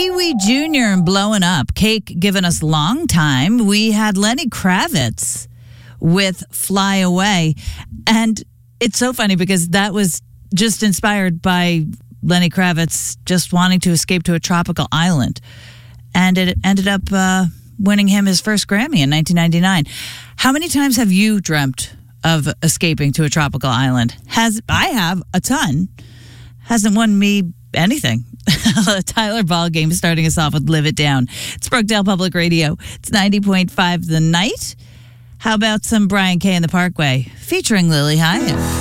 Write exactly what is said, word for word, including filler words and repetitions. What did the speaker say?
Pee Wee Junior and Blowing Up. Cake giving us long time. We had Lenny Kravitz with Fly Away. And it's so funny because that was just inspired by Lenny Kravitz just wanting to escape to a tropical island. And it ended up uh, winning him his first Grammy in nineteen ninety-nine. How many times have you dreamt of escaping to a tropical island? Has I have a ton. Hasn't won me anything. Tyler Ballgame starting us off with Live It Down. It's Brookdale Public Radio. It's ninety point five The Night. How about some Brian Kay in the Parkway featuring Lily Hyatt?